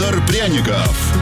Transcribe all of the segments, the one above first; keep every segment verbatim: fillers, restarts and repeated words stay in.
Федор Пряников.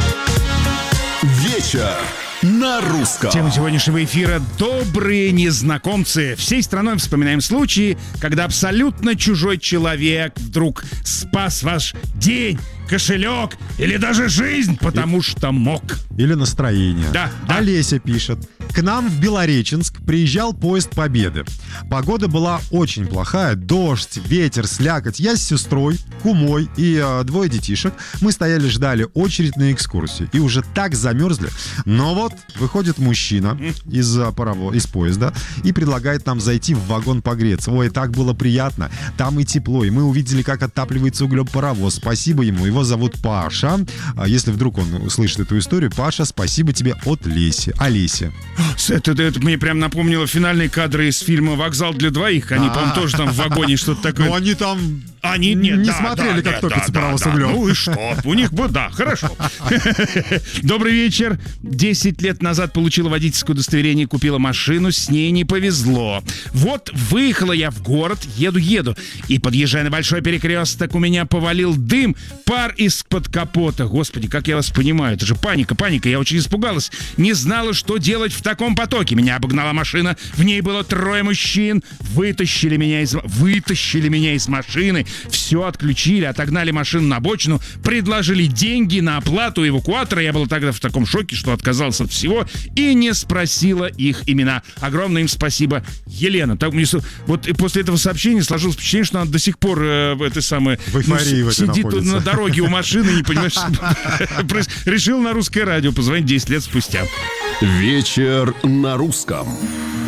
Вечер на русском. Тема сегодняшнего эфира — добрые незнакомцы. Всей страной вспоминаем случаи, когда абсолютно чужой человек вдруг спас ваш день, кошелек или даже жизнь, потому что мог. Или настроение. Да, да. Олеся пишет. К нам в Белореченск приезжал поезд Победы. Погода была очень плохая. Дождь, ветер, слякоть. Я с сестрой, кумой и э, двое детишек. Мы стояли, ждали очередь на экскурсию. И уже так замерзли. Но вот выходит мужчина из, паровоза, из поезда и предлагает нам зайти в вагон погреться. Ой, так было приятно. Там и тепло. И мы увидели, как отапливается углем паровоз. Спасибо ему. Его зовут Паша. Если вдруг он услышит эту историю, Паша, спасибо тебе от Леси. Олеся. Это, это, это мне прям напомнило финальные кадры из фильма «Вокзал для двоих». Они, по-моему, тоже там в вагоне что-то такое. Ну, они там Они нет, не да, смотрели, да, как да, топится да, паровоз да, углем. Ну и что? У них бы, да, хорошо. Добрый вечер. Десять лет назад получила водительское удостоверение, купила машину, с ней не повезло. Вот выехала я в город, еду-еду, и, подъезжая на большой перекресток, у меня повалил дым, пар из-под капота. Господи, как я вас понимаю, это же паника, паника. Я очень испугалась, не знала, что делать в таком потоке. Меня обогнала машина, в ней было трое мужчин, вытащили меня из, вытащили меня из машины, все отключили, отогнали машину на обочину, предложили деньги на оплату эвакуатора. Я был тогда в таком шоке, что отказался от всего и не спросила их имена. Огромное им спасибо, Елена. Так, мне, вот после этого сообщения сложилось впечатление, что она до сих пор э, этой самой, в эйфории ну, в этой сидит находится. на дороге у машины и не понимаешь, решил на русское радио позвонить десять лет спустя. Вечер на русском.